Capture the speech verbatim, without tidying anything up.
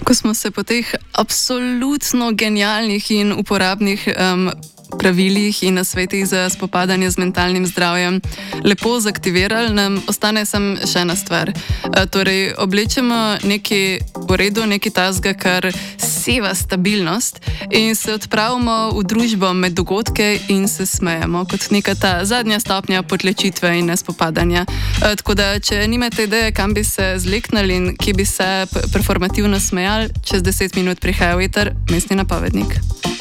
Ko smo se po teh absolutno genialnih in uporabnih um, pravilih in nasvetih za spopadanje z mentalnim zdravjem lepo zaktivirali, nam ostane samo še ena stvar. E, torej, oblečemo nekaj v redu, nekaj tazga, kar seva stabilnost in se odpravimo v družbo med dogodke in se smejemo kot neka ta zadnja stopnja potlačitve in nespopadanja. E, tako da, če nimate ideje, kam bi se zleknili in ki bi se performativno smejali, čez deset minut prihaja v eter Mestni napovednik.